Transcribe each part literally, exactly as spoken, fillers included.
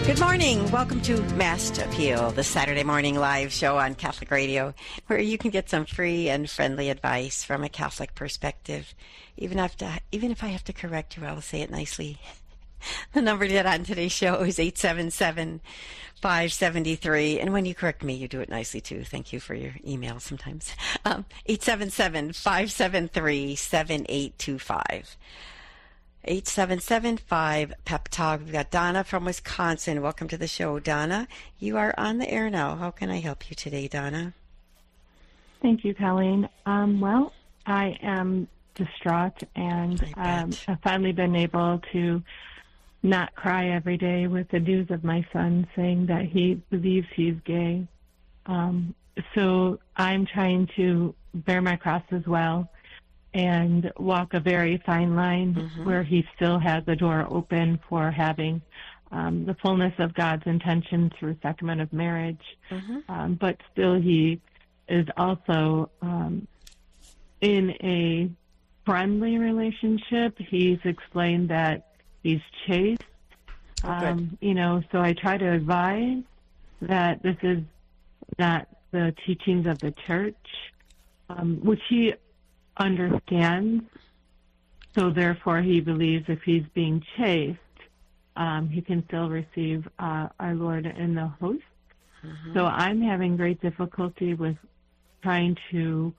Good morning. Welcome to Mass to Appeal, the Saturday morning live show on Catholic Radio, where you can get some free and friendly advice from a Catholic perspective. Even if, to, even if I have to correct you, I'll say it nicely. The number to get on today's show is eight seven seven, five seven three, and when you correct me, you do it nicely too. Thank you for your email sometimes. Um, eight seven seven, five seven three, seven eight two five. eight seven seven five Pep Talk. We've got Donna from Wisconsin. Welcome to the show, Donna. You are on the air now. How can I help you today, Donna? Thank you, Colleen. Um, well, I am distraught, and um, I've finally been able to not cry every day with the news of my son saying that he believes he's gay. Um, so I'm trying to bear my cross as well and walk a very fine line mm-hmm. where he still has the door open for having um, the fullness of God's intention through sacrament of marriage. Mm-hmm. Um, but still he is also um, in a friendly relationship. He's explained that he's chaste. Oh, um, you know, so I try to advise that this is not the teachings of the church, um, which he understands. So therefore, he believes if he's being chaste, um, he can still receive uh, our Lord in the host. Mm-hmm. So I'm having great difficulty with trying to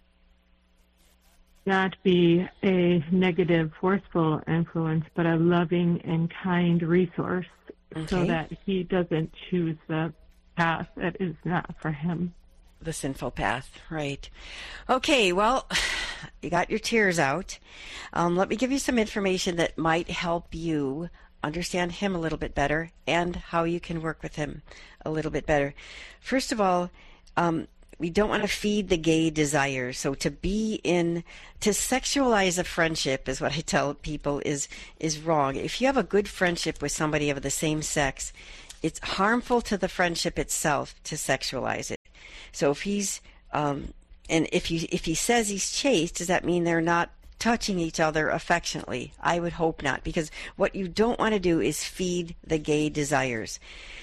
not be a negative, forceful influence, but a loving and kind resource okay. so that he doesn't choose the path that is not for him. The sinful path, right. Okay, well, you got your tears out. Um, let me give you some information that might help you understand him a little bit better and how you can work with him a little bit better. First of all, um, we don't want to feed the gay desire. So to be in, to sexualize a friendship is what I tell people is is wrong. If you have a good friendship with somebody of the same sex, it's harmful to the friendship itself to sexualize it. So if he's, um, and if you if he says he's chaste, does that mean they're not touching each other affectionately? I would hope not, because what you don't want to do is feed the gay desires.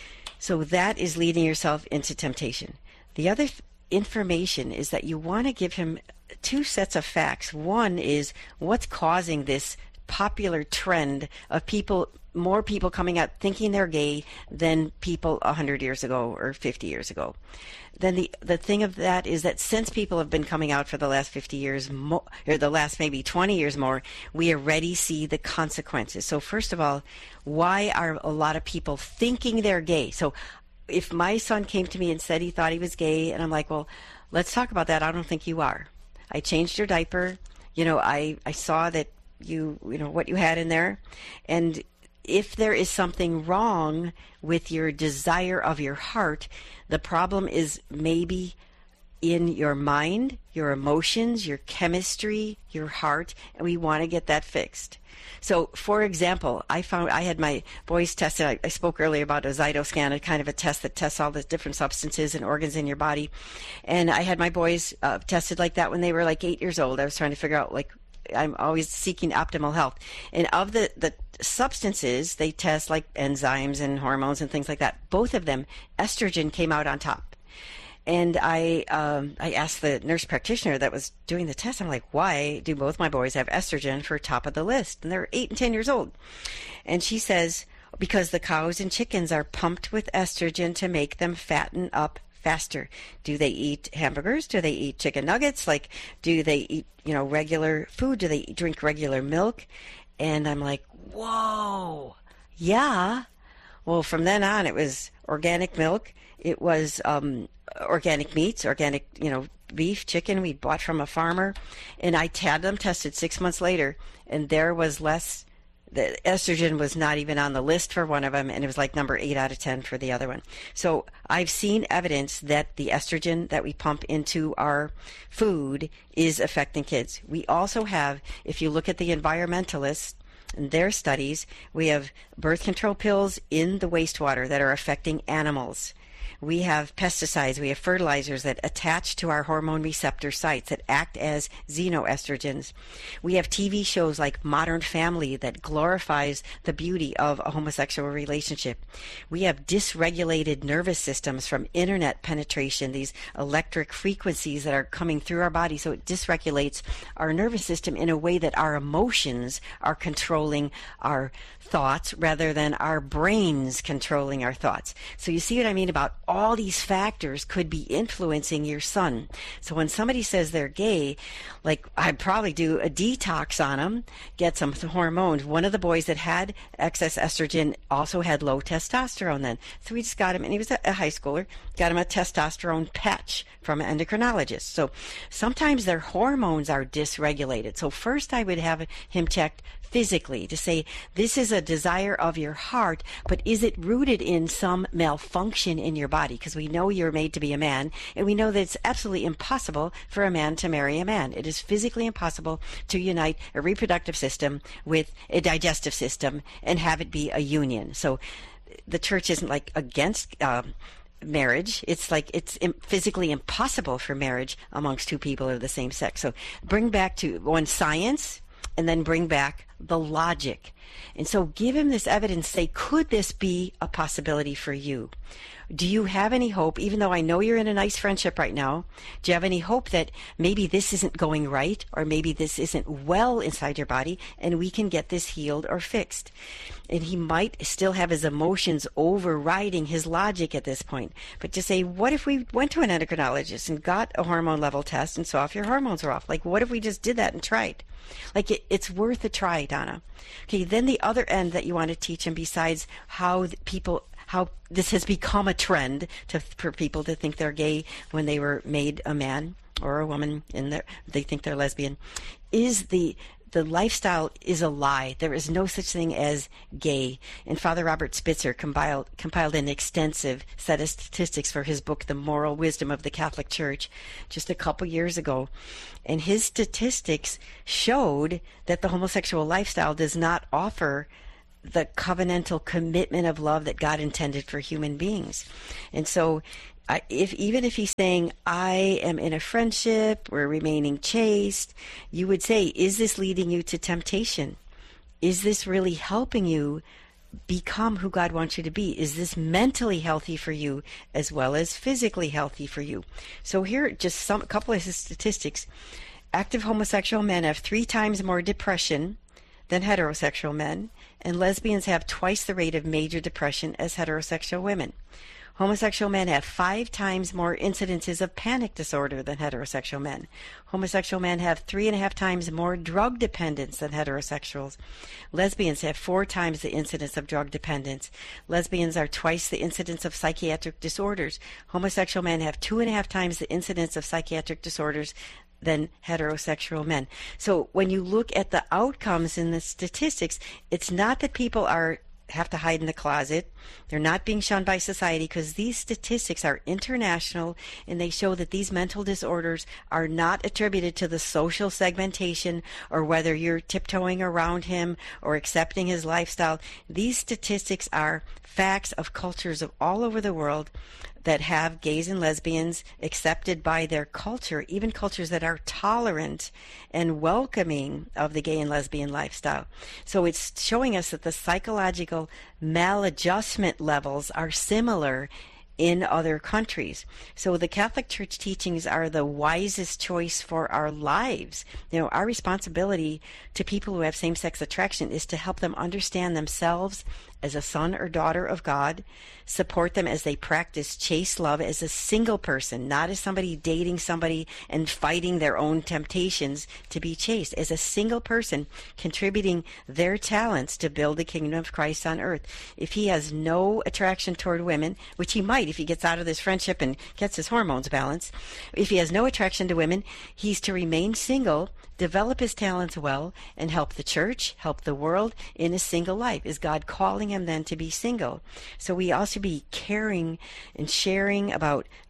So that is leading yourself into temptation. The other th- information is that you want to give him two sets of facts. One is what's causing this popular trend of people, more people coming out thinking they're gay than people one hundred years ago or fifty years ago. Then the the thing of that is that since people have been coming out for the last fifty years, more, or the last maybe twenty years more, we already see the consequences. So first of all, why are a lot of people thinking they're gay? So if my son came to me and said he thought he was gay, and I'm like, well, let's talk about that. I don't think you are. I changed your diaper. You know, I, I saw that you, you know, what you had in there. And if there is something wrong with your desire of your heart, the problem is maybe in your mind, your emotions, your chemistry, your heart, and we want to get that fixed. So, for example, I found I had my boys tested. I, I spoke earlier about a Zytoscan, a kind of a test that tests all the different substances and organs in your body. And I had my boys uh, tested like that when they were like eight years old. I was trying to figure out, like, I'm always seeking optimal health. And of the, the substances, they test like enzymes and hormones and things like that. Both of them, estrogen came out on top. And I um, I asked the nurse practitioner that was doing the test, I'm like, why do both my boys have estrogen for top of the list? And they're eight and ten years old. And she says, because the cows and chickens are pumped with estrogen to make them fatten up faster. Do they eat hamburgers? Do they eat chicken nuggets? Like, do they eat, you know, regular food? Do they drink regular milk? And I'm like, whoa, yeah. Well, from then on, it was organic milk. It was um, organic meats, organic, you know, beef, chicken we bought from a farmer. And I had them tested six months later, and there was less. The estrogen was not even on the list for one of them, and it was like number eight out of ten for the other one. So I've seen evidence that the estrogen that we pump into our food is affecting kids. We also have, if you look at the environmentalists and their studies, we have birth control pills in the wastewater that are affecting animals. We have pesticides, we have fertilizers that attach to our hormone receptor sites that act as xenoestrogens. We have T V shows like Modern Family that glorifies the beauty of a homosexual relationship. We have dysregulated nervous systems from internet penetration, these electric frequencies that are coming through our body, so it dysregulates our nervous system in a way that our emotions are controlling our thoughts rather than our brains controlling our thoughts. So you see what I mean about all these factors could be influencing your son. So when somebody says they're gay, like I'd probably do a detox on them, get some hormones. One of the boys that had excess estrogen also had low testosterone then. So we just got him, and he was a high schooler, got him a testosterone patch from an endocrinologist. So sometimes their hormones are dysregulated. So first I would have him checked physically to say, this is a desire of your heart, but is it rooted in some malfunction in your body? Because we know you're made to be a man, and we know that it's absolutely impossible for a man to marry a man. It is physically impossible to unite a reproductive system with a digestive system and have it be a union. So the church isn't like against um, marriage. It's like it's physically impossible for marriage amongst two people of the same sex. So bring back to one science, and then bring back the logic. And so give him this evidence. Say, could this be a possibility for you? Do you have any hope, even though I know you're in a nice friendship right now, do you have any hope that maybe this isn't going right, or maybe this isn't well inside your body, and we can get this healed or fixed? And he might still have his emotions overriding his logic at this point. But to say, what if we went to an endocrinologist and got a hormone level test and saw if your hormones are off? Like, what if we just did that and tried? Like, it, it's worth a try, Donna. Okay, then the other end that you want to teach him, besides how people, how this has become a trend to, for people to think they're gay when they were made a man or a woman and they're, they think they're lesbian, is the the lifestyle is a lie. There is no such thing as gay. And Father Robert Spitzer compiled, compiled an extensive set of statistics for his book, The Moral Wisdom of the Catholic Church, just a couple years ago. And his statistics showed that the homosexual lifestyle does not offer the covenantal commitment of love that God intended for human beings. And so I, if even if he's saying, I am in a friendship, we're remaining chaste, you would say, is this leading you to temptation? Is this really helping you become who God wants you to be? Is this mentally healthy for you as well as physically healthy for you? So here are just some a couple of statistics. Active homosexual men have three times more depression than heterosexual men, and lesbians have twice the rate of major depression as heterosexual women. Homosexual men have five times more incidences of panic disorder than heterosexual men. Homosexual men have three and a half times more drug dependence than heterosexuals. Lesbians have four times the incidence of drug dependence. Lesbians are twice the incidence of psychiatric disorders. Homosexual men have two and a half times the incidence of psychiatric disorders than heterosexual men. So when you look at the outcomes in the statistics, it's not that people are have to hide in the closet. They're not being shunned by society, because these statistics are international, and they show that these mental disorders are not attributed to the social segmentation or whether you're tiptoeing around him or accepting his lifestyle. These statistics are facts of cultures of all over the world that have gays and lesbians accepted by their culture, even cultures that are tolerant and welcoming of the gay and lesbian lifestyle. So it's showing us that the psychological maladjustment levels are similar in other countries. So the Catholic Church teachings are the wisest choice for our lives. You know, our responsibility to people who have same-sex attraction is to help them understand themselves as a son or daughter of God, support them as they practice chaste love as a single person, not as somebody dating somebody and fighting their own temptations to be chaste, as a single person contributing their talents to build the kingdom of Christ on earth. If he has no attraction toward women, which he might if he gets out of this friendship and gets his hormones balanced, if he has no attraction to women, he's to remain single, develop his talents well, and help the church, help the world in a single life. Is God calling him then to be single? So we also be caring and sharing about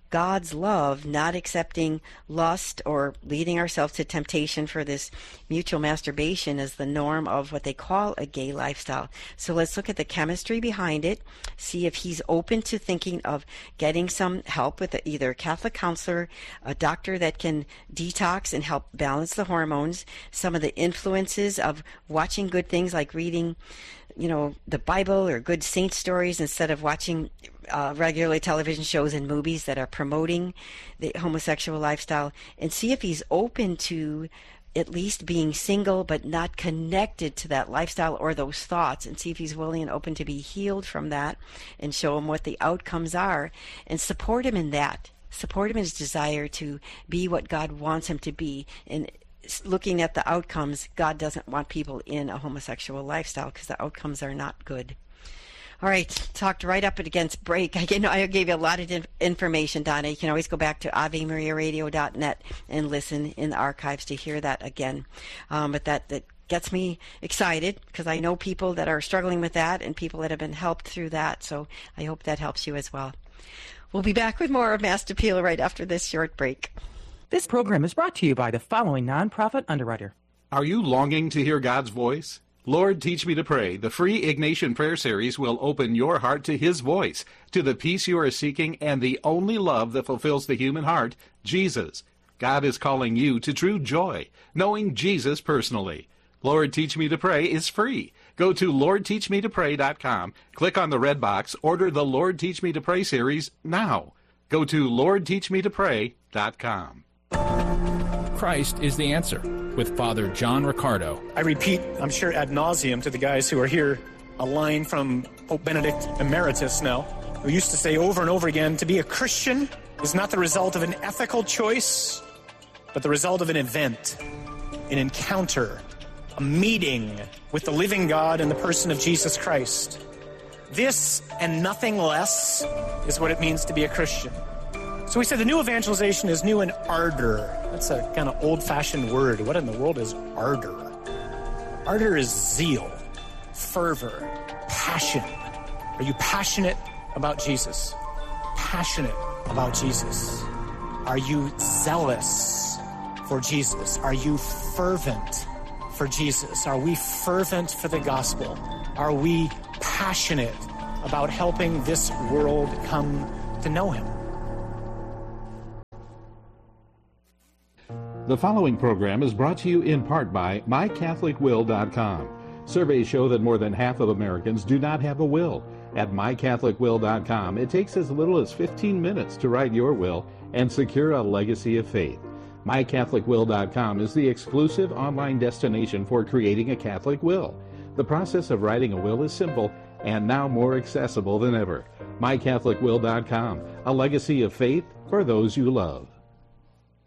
God's love, not accepting lust or leading ourselves to temptation for this mutual masturbation as the norm of what they call a gay lifestyle. So let's look at the chemistry behind it, see if he's open to thinking of getting some help with either a Catholic counselor, a doctor that can detox and help balance the hormones, some of the influences of watching good things like reading, you know, the Bible or good saint stories instead of watching uh, regular television shows and movies that are promoting the homosexual lifestyle, and see if he's open to at least being single but not connected to that lifestyle or those thoughts, and see if he's willing and open to be healed from that, and show him what the outcomes are and support him in that. Support him in his desire to be what God wants him to be. And looking at the outcomes, God doesn't want people in a homosexual lifestyle because the outcomes are not good. All right, talked right up against break. I, you know, I gave you a lot of information, Donna. You can always go back to ave maria radio dot net and listen in the archives to hear that again. Um, but that, that gets me excited because I know people that are struggling with that and people that have been helped through that. So I hope that helps you as well. We'll be back with more of Master Appeal right after this short break. This program is brought to you by the following nonprofit underwriter. Are you longing to hear God's voice? Lord, Teach Me to Pray, the free Ignatian Prayer Series will open your heart to His voice, to the peace you are seeking, and the only love that fulfills the human heart, Jesus. God is calling you to true joy, knowing Jesus personally. Lord, Teach Me to Pray is free. Go to lord teach me to pray dot com, click on the red box, order the Lord Teach Me to Pray series now. Go to lord teach me to pray dot com. Christ is the answer, with Father John Riccardo. I repeat, I'm sure ad nauseum to the guys who are here, a line from Pope Benedict Emeritus now, who used to say over and over again, to be a Christian is not the result of an ethical choice, but the result of an event, an encounter, a meeting with the living God in the person of Jesus Christ. This and nothing less is what it means to be a Christian. So we said the new evangelization is new in ardor. That's a kind of old-fashioned word. What in the world is ardor? Ardor is zeal, fervor, passion. Are you passionate about Jesus? Passionate about Jesus. Are you zealous for Jesus? Are you fervent for Jesus? Are we fervent for the gospel? Are we passionate about helping this world come to know Him? The following program is brought to you in part by my catholic will dot com. Surveys show that more than half of Americans do not have a will. At my catholic will dot com, it takes as little as fifteen minutes to write your will and secure a legacy of faith. my catholic will dot com is the exclusive online destination for creating a Catholic will. The process of writing a will is simple and now more accessible than ever. my catholic will dot com, a legacy of faith for those you love.